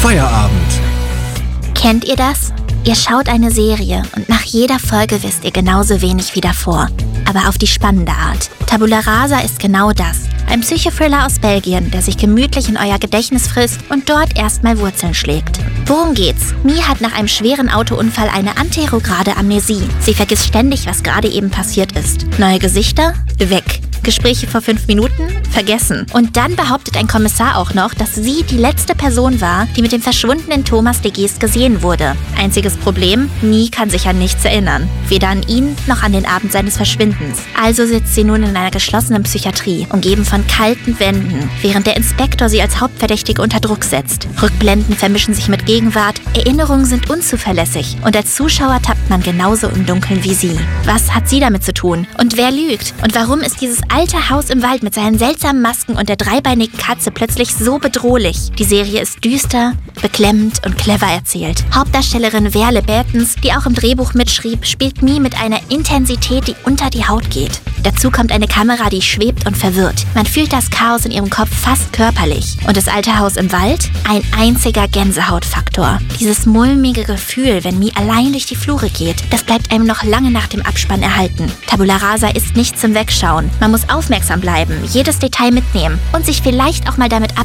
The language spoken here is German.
Feierabend. Kennt ihr das? Ihr schaut eine Serie und nach jeder Folge wisst ihr genauso wenig wie davor. Aber auf die spannende Art. Tabula Rasa ist genau das. Ein Psychothriller aus Belgien, der sich gemütlich in euer Gedächtnis frisst und dort erstmal Wurzeln schlägt. Worum geht's? Mie hat nach einem schweren Autounfall eine anterograde Amnesie. Sie vergisst ständig, was gerade eben passiert ist. Neue Gesichter? Weg. Gespräche vor 5 Minuten? Vergessen. Und dann behauptet ein Kommissar auch noch, dass sie die letzte Person war, die mit dem verschwundenen Thomas de Geest gesehen wurde. Einziges Problem, Mie kann sich an nichts erinnern. Weder an ihn, noch an den Abend seines Verschwindens. Also sitzt sie nun in einer geschlossenen Psychiatrie, umgeben von kalten Wänden, während der Inspektor sie als Hauptverdächtige unter Druck setzt. Rückblenden vermischen sich mit Gegenwart, Erinnerungen sind unzuverlässig und als Zuschauer tappt man genauso im Dunkeln wie sie. Was hat sie damit zu tun? Und wer lügt? Und warum ist dieses alte Haus im Wald mit seinen seltsamen Masken und der dreibeinigen Katze plötzlich so bedrohlich? Die Serie ist düster, beklemmend und clever erzählt. Hauptdarstellerin Verle Bertens, die auch im Drehbuch mitschrieb, spielt Mie mit einer Intensität, die unter die Haut geht. Dazu kommt eine Kamera, die schwebt und verwirrt. Man fühlt das Chaos in ihrem Kopf fast körperlich. Und das alte Haus im Wald? Ein einziger Gänsehautfaktor. Dieses mulmige Gefühl, wenn Mie allein durch die Flure geht, das bleibt einem noch lange nach dem Abspann erhalten. Tabula Rasa ist nicht zum Wegschauen. Man muss aufmerksam bleiben, jedes Detail mitnehmen und sich vielleicht auch mal damit